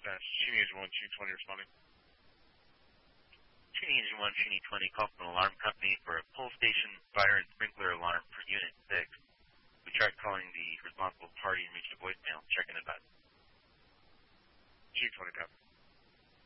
dispatch. Cheney Engine 1, Cheney 20 responding. Cheney Engine 1, Cheney 20, call from an alarm company for a pull station fire and sprinkler alarm for Unit 6. We tried calling the responsible party and reached